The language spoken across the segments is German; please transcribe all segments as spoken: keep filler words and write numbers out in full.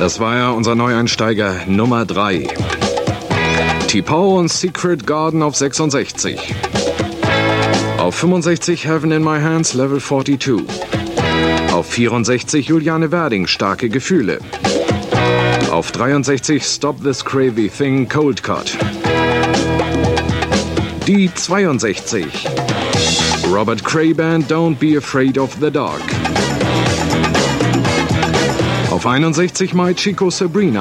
Das war ja unser Neueinsteiger Nummer drei. T-Pow und Secret Garden auf sechsundsechzig. Auf fünfundsechzig Heaven in My Hands, Level zweiundvierzig. Auf vierundsechzig Juliane Werding, Starke Gefühle. Auf dreiundsechzig Stop This Crazy Thing, Cold Cut. Die zweiundsechzig. Robert Cray Band, Don't Be Afraid of the Dark. Auf einundsechzig My Chico Sabrina.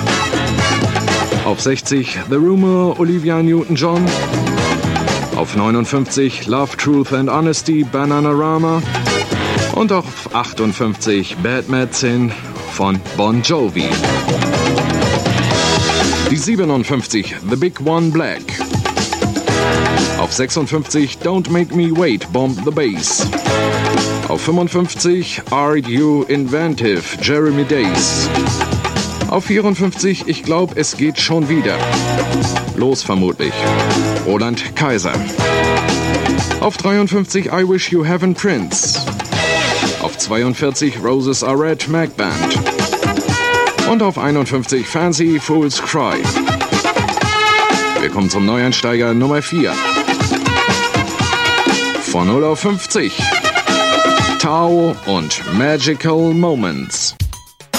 Auf sechzig The Rumor, Olivia Newton-John. Auf neunundfünfzig Love, Truth and Honesty, Bananarama. Und auf achtundfünfzig Bad Medicine von Bon Jovi. Die siebenundfünfzig The Big One Black. Auf sechsundfünfzig Don't Make Me Wait, Bomb the Bass. Auf fünfundfünfzig Are You Inventive, Jeremy Days. Auf vierundfünfzig Ich glaub, es geht schon wieder. Los vermutlich. Roland Kaiser. Auf dreiundfünfzig I Wish You Heaven Prince. Auf zweiundvierzig Roses Are Red, Mac Band. Und auf einundfünfzig Fancy Fools Cry. Wir kommen zum Neueinsteiger Nummer vier. Von null auf fünfzig. Tao und Magical Moments.